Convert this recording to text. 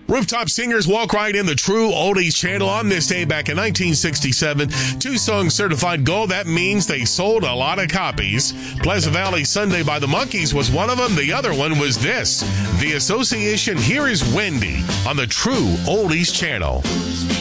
Rooftop Singers walk right in the True Oldies channel on this day back in 1967. 2 songs certified gold. That means they sold a lot of copies. Pleasant Valley Sunday by the Monkees was one of them. The other one was this. The Association, Here Is Wendy on the True Oldies channel.